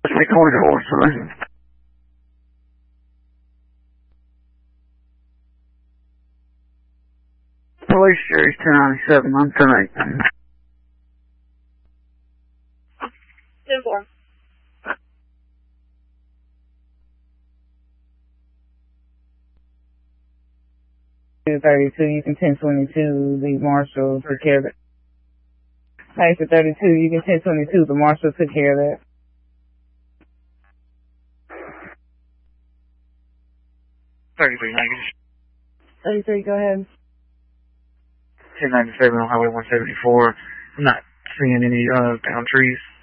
me corridor, son. Police Series 297, I'm tonight. 10-4. 32, you can 1022, the marshal took care of it. Nice at 32, you can 1022, the marshal took care of that. 33, negative. 33, go ahead. 1097 on Highway 174. I'm not seeing any down trees.